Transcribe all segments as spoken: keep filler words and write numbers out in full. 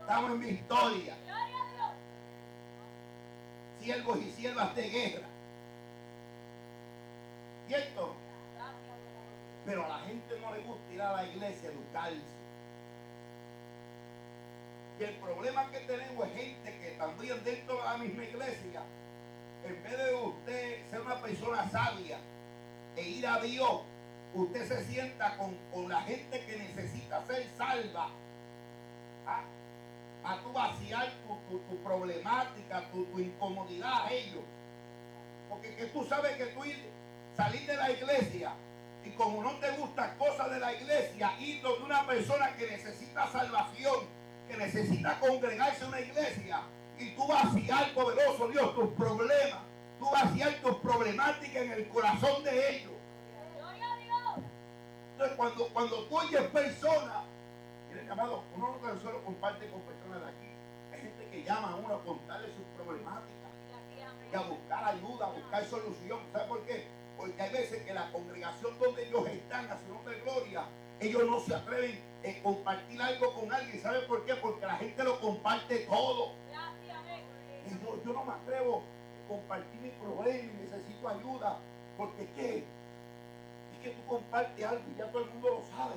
Estamos en victoria. Siervos y siervas de guerra. ¿Cierto? Pero a la gente no le gusta ir a la iglesia a educarse. Y el problema que tenemos es gente que también dentro de la misma iglesia, en vez de usted ser una persona sabia e ir a Dios, usted se sienta con, con la gente que necesita ser salva. ¿Ah? A tu vaciar tu, tu, tu problemática, tu, tu incomodidad a ellos. Porque que tú sabes que tú ir, salir de la iglesia y como no te gustan cosas de la iglesia, ir donde una persona que necesita salvación, que necesita congregarse en una iglesia, y tú vaciar, poderoso Dios, tus problemas, tú vaciar tus problemáticas en el corazón de ellos. Entonces cuando, cuando tú oyes personas, miren, amado, uno no solo comparte con personas de aquí, hay gente que llama a uno a contarle sus problemáticas y a buscar ayuda, a buscar solución. ¿Sabe por qué? Porque hay veces que la congregación donde ellos están, a su nombre de gloria, ellos no se atreven a compartir algo con alguien. ¿Sabe por qué? Porque la gente lo comparte todo. Y yo, yo no me atrevo a compartir mi problema, necesito ayuda, porque es que, es que tú compartes algo y ya todo el mundo lo sabe.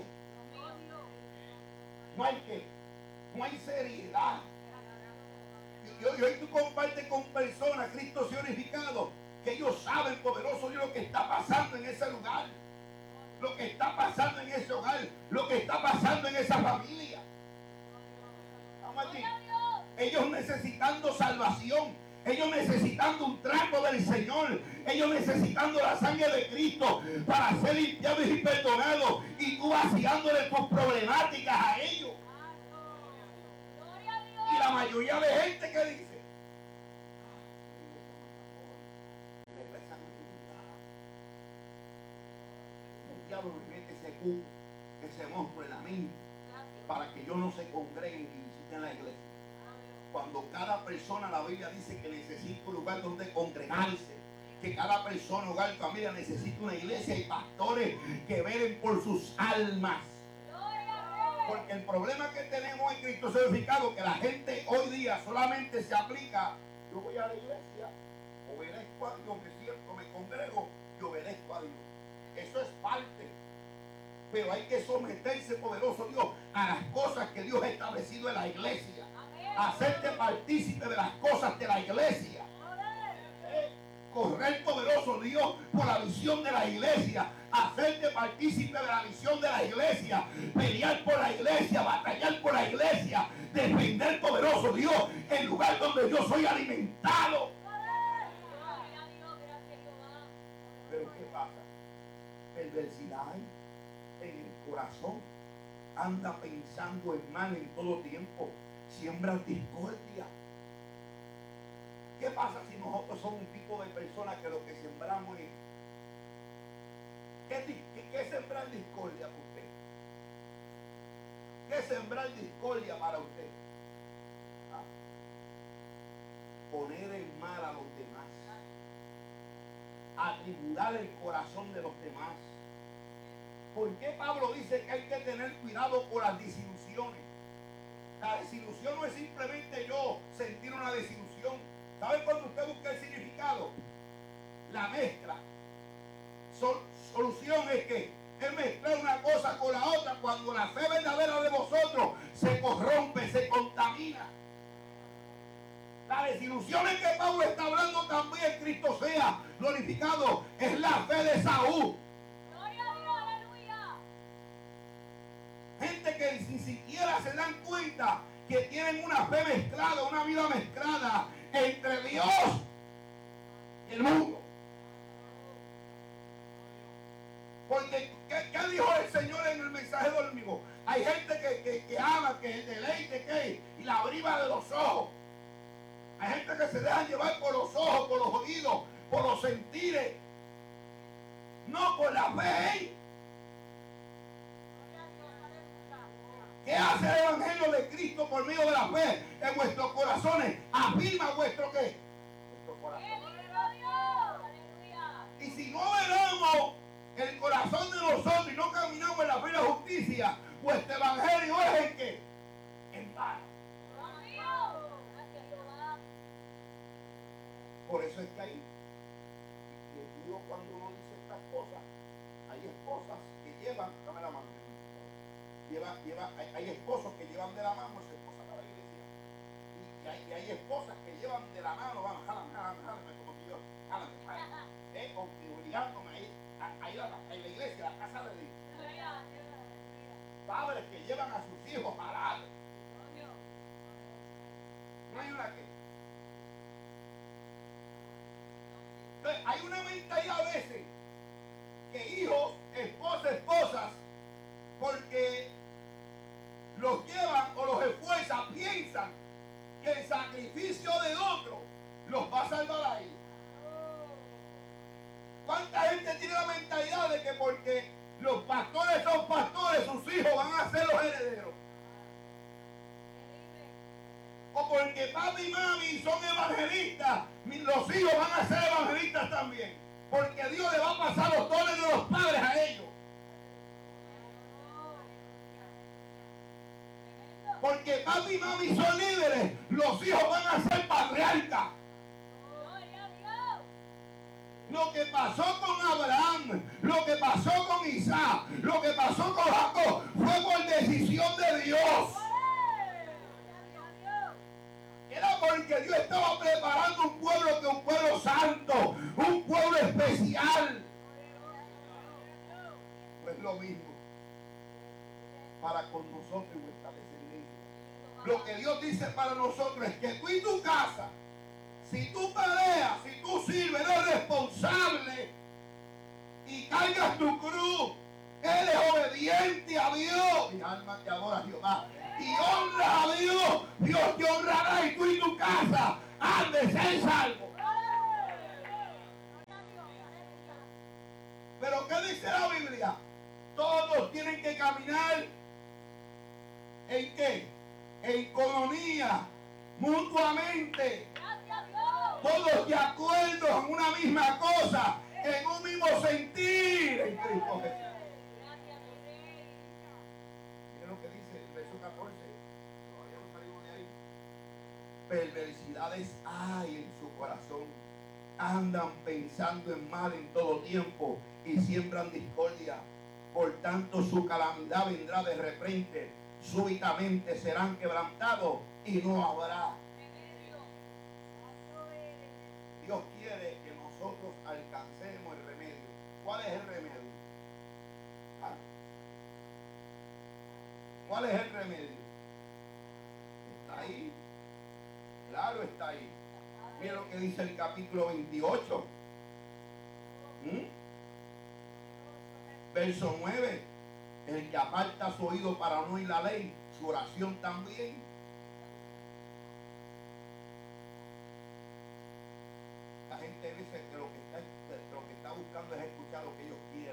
No hay que, no hay seriedad. Y hoy, hoy tú compartes con personas, Cristo se ha unificado, que ellos saben, poderoso Dios, lo que está pasando en ese lugar, lo que está pasando en ese hogar, lo que está pasando en esa familia. Vamos allí. Ellos necesitando salvación, ellos necesitando un trato del Señor, ellos necesitando la sangre de Cristo para ser limpiados y perdonados, y tú vaciándole tus problemáticas a ellos. Y la mayoría de gente que dice, el diablo me mete ese cuco, ese monstruo en la mente, para que yo no se congreguen y visiten la iglesia. Cuando cada persona, la Biblia dice que necesita un lugar donde congregarse, que cada persona, hogar, familia necesita una iglesia y pastores que velen por sus almas. Porque el problema que tenemos en Cristo certificado, que la gente hoy día solamente se aplica, yo voy a la iglesia, obedezco a Dios, me siento, me congrego y obedezco a Dios. Eso es parte. Pero hay que someterse, poderoso Dios, a las cosas que Dios ha establecido en la iglesia. Hacerte partícipe de las cosas de la iglesia. Eh, correr, poderoso Dios, por la visión de la iglesia. Hacerte partícipe de la visión de la iglesia. Pelear por la iglesia, batallar por la iglesia. Defender, poderoso Dios, el lugar donde yo soy alimentado. Pero ¿qué pasa? Perversidad en el corazón. Anda pensando en mal en todo tiempo. Siembra discordia. ¿Qué pasa si nosotros somos un tipo de personas que lo que sembramos es... ¿Qué, qué, qué es sembrar discordia para usted? ¿Qué es sembrar discordia para usted? ¿Ah? Poner en mal a los demás. Atribular el corazón de los demás. ¿Por qué Pablo dice que hay que tener cuidado con las desilusiones? La desilusión no es simplemente yo sentir una desilusión. ¿Sabe cuando usted busca el significado? La mezcla. Sol, solución es que es mezclar una cosa con la otra cuando la fe verdadera de vosotros se corrompe, se contamina. La desilusión en que Pablo está hablando también, Cristo sea glorificado, es la fe de Saúl. Gente que ni siquiera se dan cuenta que tienen una fe mezclada, una vida mezclada entre Dios y el mundo. Porque, ¿qué, qué dijo el Señor en el mensaje del domingo? Hay gente que, que, que ama, que deleite, que y la briva de los ojos. Hay gente que se deja llevar por los ojos, por los oídos, por los sentires, no por la fe. ¿Qué hace el Evangelio de Cristo por medio de la fe en vuestros corazones? Afirma vuestro ¿qué? Vuestro corazón. Y si no veramos el corazón de nosotros y no caminamos en la fe y la justicia, vuestro Evangelio es en qué? En vano. Por eso es que hay, que uno cuando uno dice estas cosas, hay esposas que llevan, dame la mano, lleva, lleva, hay, hay esposos que llevan de la mano a su esposa a la iglesia. Y, y, hay, y hay esposas que llevan de la mano, van, jalan, jalan, jalan, como que yo, jalan, jalan, eh, obligándome a ir a, a ir a la, a la iglesia, a la casa de Dios. Padres que llevan a sus hijos a la. No hay una que. Entonces, hay una mentalidad a veces que hijos, esposas, esposas, porque los llevan o los esfuerzan, piensan que el sacrificio de otro los va a salvar a ellos. ¿Cuánta gente tiene la mentalidad de que porque los pastores son pastores, sus hijos van a ser los herederos? O porque papi y mami son evangelistas, los hijos van a ser evangelistas también. Porque Dios le va a pasar los dones de los padres a ellos. Porque papi y mami son líderes, los hijos van a ser patriarcas. Lo que pasó con Abraham, lo que pasó con Isaac, lo que pasó con Jacob, fue por decisión de Dios. Era porque Dios estaba preparando un pueblo que un pueblo santo, un pueblo especial. Pues lo mismo para con nosotros y nuestra descendencia. Lo que Dios dice para nosotros es que tú y tu casa, si tú peleas, si tú sirves, eres responsable y cargas tu cruz, eres obediente a Dios. Mi alma te adora a Jehová. Y honras a Dios, Dios te honrará y tú y tu casa han de ser salvos. Pero ¿qué dice la Biblia? Todos tienen que caminar ¿en qué? En comunidad, mutuamente. Todos de acuerdo en una misma cosa, en un mismo sentir en Cristo Jesús. Miren lo que dice el verso catorce. Todavía no salimos de ahí. Perversidades hay en su corazón. Andan pensando en mal en todo tiempo y siembran discordia. Por tanto, su calamidad vendrá de repente. Súbitamente serán quebrantados y no habrá. Dios quiere que nosotros alcancemos el remedio. ¿Cuál es el remedio? ¿Ah? ¿Cuál es el remedio? Está ahí. Claro, está ahí. Mira lo que dice el capítulo veintiocho. ¿Mm? Verso nueve. El que aparta su oído para no oír la ley, su oración también. La gente dice que lo que está, lo que está buscando es escuchar lo que ellos quieren.